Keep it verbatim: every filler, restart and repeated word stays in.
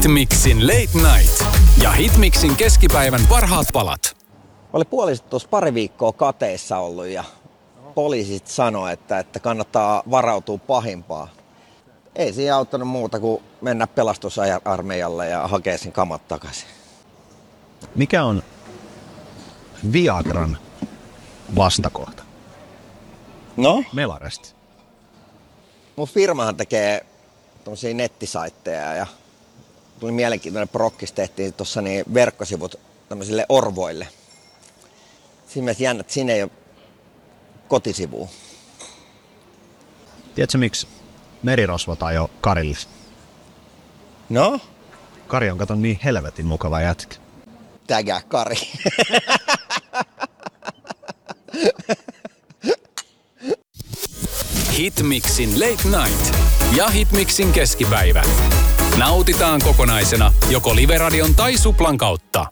Hitmixin Late Night ja Hitmixin keskipäivän parhaat palat. Oli puoliset tuossa pari viikkoa kateissa ollut ja poliisit sanoi, että, että kannattaa varautua pahimpaa. Ei siinä auttanut muuta kuin mennä pelastusarmeijalle ja hakea sen kamat takaisin. Mikä on Viagran vastakohta? No? Melaresti. Mun firmahan tekee tommosia nettisaitteja ja tuli mielenkiintoinen prokkis, tehtiin tuossa niin verkkosivut tämmöisille orvoille. Siinä mielessä jännä, että siinä ei ole kotisivua. Tiedätkö miksi merirosvot ajoi Karille? No? Kari on kato niin helvetin mukava jätkä. Tägää Kari. Hitmixin Late Night ja Hitmixin keskipäivä. Nautitaan kokonaisena joko Live-radion tai Suplan kautta.